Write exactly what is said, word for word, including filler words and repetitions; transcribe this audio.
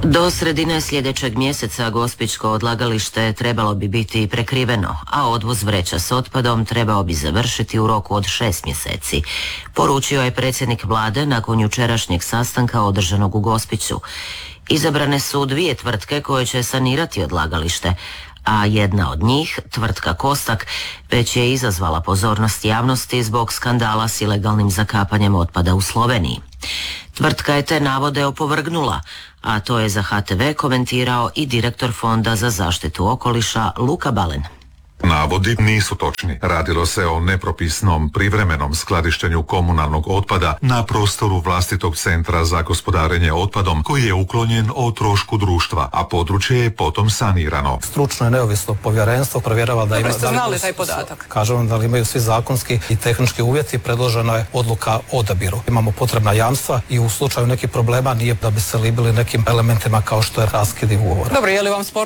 Do sredine sljedećeg mjeseca gospićko odlagalište trebalo bi biti prekriveno, a odvoz vreća s otpadom trebao bi završiti u roku od šest mjeseci, poručio je predsjednik vlade nakon jučerašnjeg sastanka održanog u Gospiću. Izabrane su dvije tvrtke koje će sanirati odlagalište, a jedna od njih, tvrtka Kostak, već je izazvala pozornost javnosti zbog skandala s ilegalnim zakapanjem otpada u Sloveniji. Tvrtka je te navode opovrgnula, a to je za H T V komentirao i direktor Fonda za zaštitu okoliša Luka Balen. Navodi nisu točni. Radilo se o nepropisnom privremenom skladištenju komunalnog otpada na prostoru vlastitog centra za gospodarenje otpadom koji je uklonjen o trošku društva, a područje je potom sanirano. Stručno i neovisno povjerenstvo provjerava da ima... Dobro, ste znali taj podatak? Kažem da li imaju svi zakonski i tehnički uvjeti, predložena je odluka o odabiru. Imamo potrebna jamstva i u slučaju nekih problema nije da bi se libili nekim elementima kao što je raskid ugovora. Dobro, je li vam sport